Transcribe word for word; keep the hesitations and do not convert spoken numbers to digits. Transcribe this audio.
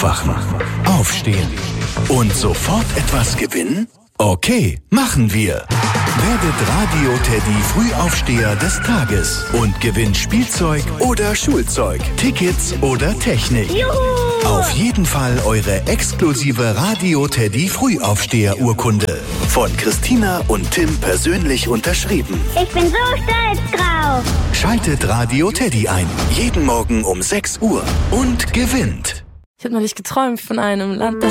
Aufwachen, aufstehen und sofort etwas gewinnen? Okay, machen wir. Werdet Radio Teddy Frühaufsteher des Tages und gewinnt Spielzeug oder Schulzeug, Tickets oder Technik. Juhu! Auf jeden Fall eure exklusive Radio Teddy Frühaufsteher-Urkunde. Von Christina und Tim persönlich unterschrieben. Ich bin so stolz drauf. Schaltet Radio Teddy ein. Jeden Morgen um sechs Uhr und gewinnt. Ich habe neulich geträumt von einem Land, das